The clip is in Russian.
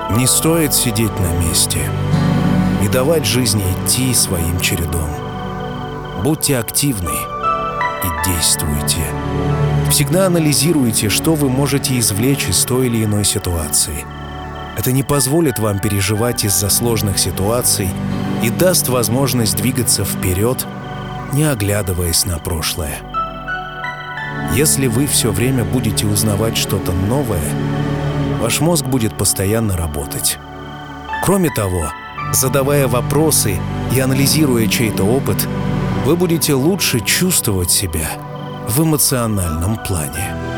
Не стоит сидеть на месте и давать жизни идти своим чередом. Будьте активны и действуйте. Всегда анализируйте, что вы можете извлечь из той или иной ситуации. Это не позволит вам переживать из-за сложных ситуаций и даст возможность двигаться вперед, не оглядываясь на прошлое. Если вы все время будете узнавать что-то новое, ваш мозг будет постоянно работать. Кроме того, задавая вопросы и анализируя чей-то опыт, вы будете лучше чувствовать себя в эмоциональном плане.